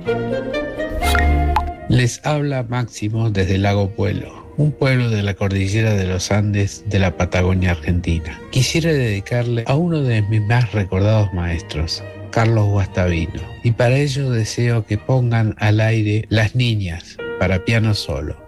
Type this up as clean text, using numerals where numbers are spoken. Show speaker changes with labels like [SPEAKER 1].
[SPEAKER 1] Les habla Máximo desde Lago Puelo, un pueblo de la cordillera de los Andes de la Patagonia Argentina. Quisiera dedicarle a uno de mis más recordados maestros, Carlos Guastavino, y para ello deseo que pongan al aire Las Niñas para piano solo.